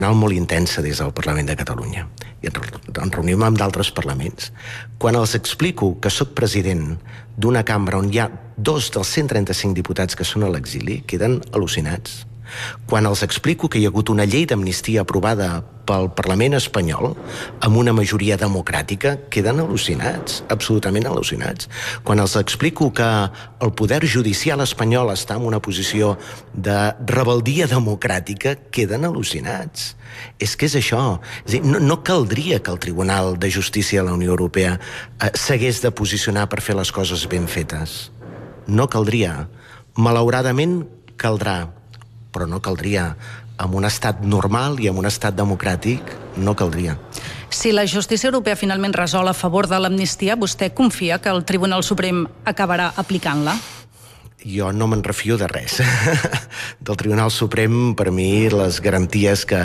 molt intensa des del Parlament de Catalunya. I ens reunim amb d'altres parlaments. Quan els explico que sóc president d'una cambra on hi ha 2 dels 135 diputats que són a l'exili, queden al·lucinats. Quan els explico que hi ha hagut una llei d'amnistia aprovada pel Parlament espanyol amb una majoria democràtica, queden al·lucinats, absolutament al·lucinats. Quan els explico que el poder judicial espanyol està en una posició de rebeldia democràtica, queden al·lucinats. És que és això. És a dir, no caldria que el Tribunal de Justícia de la Unió Europea s'hagués de posicionar per fer les coses ben fetes. No caldria. Malauradament caldrà, però no caldria. En un estat normal i en un estat democràtic no caldria. Si la justícia europea finalment resol a favor de l'amnistia, vostè confia que el Tribunal Suprem acabarà aplicant-la? Jo no me'n refio de res. Del Tribunal Suprem, per mi, les garanties que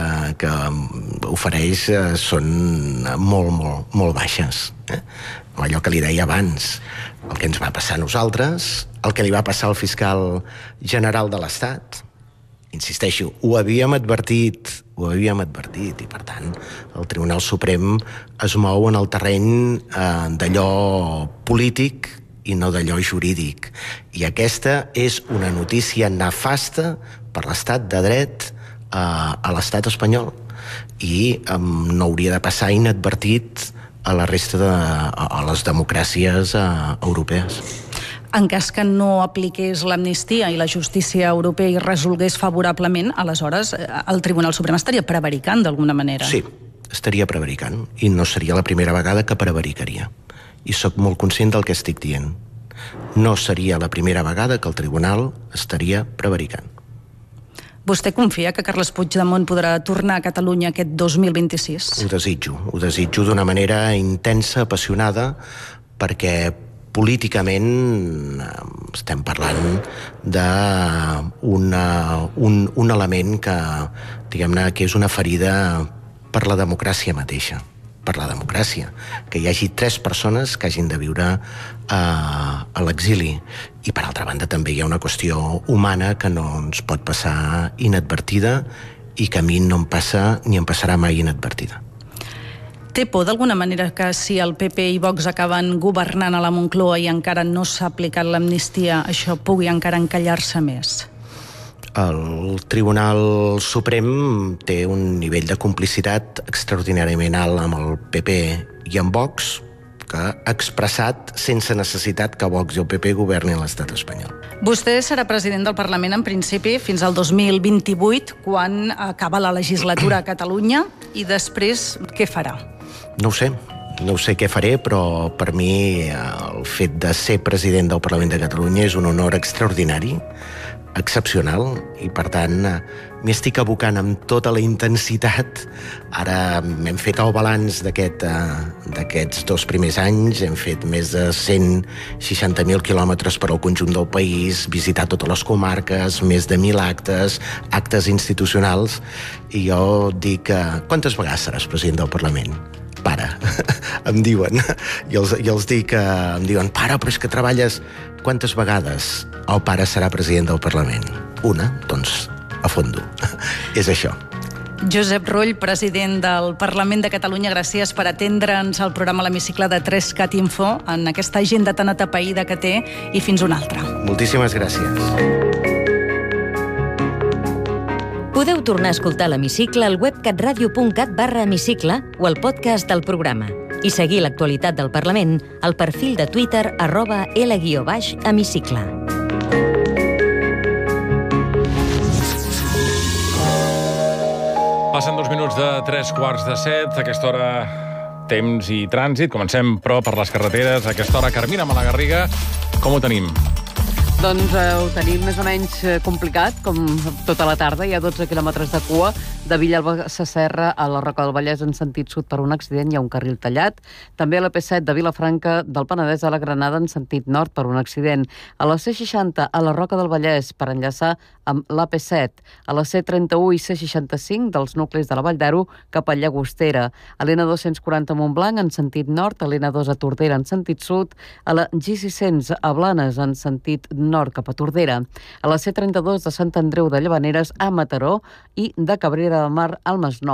ofereix són molt baixes. Allò que li deia abans, el que ens va passar a nosaltres, el que li va passar al fiscal general de l'Estat. Insisteixo, ho havíem advertit, i per tant el Tribunal Suprem es mou en el terreny d'allò polític i no d'allò jurídic. I aquesta és una notícia nefasta per l'estat de dret a l'estat espanyol i no hauria de passar inadvertit a la resta a les democràcies europees. En cas que no apliqués l'amnistia i la justícia europea hi resolgués favorablement, aleshores el Tribunal Suprem estaria prevaricant d'alguna manera. Sí, estaria prevaricant. I no seria la primera vegada que prevaricaria. I sóc molt conscient del que estic dient. No seria la primera vegada que el Tribunal estaria prevaricant. Vostè confia que Carles Puigdemont podrà tornar a Catalunya aquest 2026? Ho desitjo d'una manera intensa, apassionada, perquè políticament estem parlant d'un element que, diguem-ne, que és una ferida per la democràcia mateixa, per la democràcia, que hi hagi 3 persones que hagin de viure a l'exili. I per altra banda també hi ha una qüestió humana que no ens pot passar inadvertida i que a mi no em passa ni em passarà mai inadvertida. Té por d'alguna manera que si el PP i Vox acaben governant a la Moncloa i encara no s'ha aplicat l'amnistia, això pugui encara encallar-se més? El Tribunal Suprem té un nivell de complicitat extraordinàriament alt amb el PP i amb Vox, que ha expressat sense necessitat que Vox i el PP governin l'estat espanyol. Vostè serà president del Parlament en principi fins al 2028, quan acaba la legislatura a Catalunya, i després què farà? No ho sé què faré, però per mi el fet de ser president del Parlament de Catalunya és un honor extraordinari, excepcional, i per tant m'hi estic abocant amb tota la intensitat. Ara hem fet el balanç d'aquests 2 primers anys, hem fet més de 160.000 quilòmetres per al conjunt del país, visitat totes les comarques, més de 1.000 actes institucionals, i jo dic, quantes vegades seràs president del Parlament? Pare, em diuen, i els dic, em diuen, pare, però és que treballes. Quantes vegades el pare serà president del Parlament? Una, doncs a fondo. És això. Josep Rull, president del Parlament de Catalunya, gràcies per atendre'ns al programa L'Hemicicle de 3cat Info en aquesta agenda tan atapeïda que té, i fins una altra. Moltíssimes gràcies. Podeu tornar a escoltar l'Hemicicle al web catradio.cat/hemicicle o al podcast del programa i seguir l'actualitat del Parlament al perfil de Twitter @L_hemicicle. Passen 2 minuts de 3:15. A aquesta hora, temps i trànsit. Comencem, però, per les carreteres. A aquesta hora, Carmina Malagarriga, com ho tenim? Doncs ho tenim més o menys complicat, com tota la tarda. Hi ha 12 quilòmetres de cua de Villalba Sasserra a la Roca del Vallès en sentit sud per un accident. Hi ha un carril tallat. També a la P7 de Vilafranca del Penedès a la Granada en sentit nord per un accident. A la C60 a la Roca del Vallès per enllaçar amb l'AP7. A la C31 i C65 dels nuclis de la Vall d'Aro cap a Llagostera. A l'N240 a Montblanc en sentit nord. A l'N2 a Tordera en sentit sud. A la G600 a Blanes en sentit nord nord cap a Tordera, a la C32 de Sant Andreu de Llavaneres a Mataró i de Cabrera de Mar al Masnou.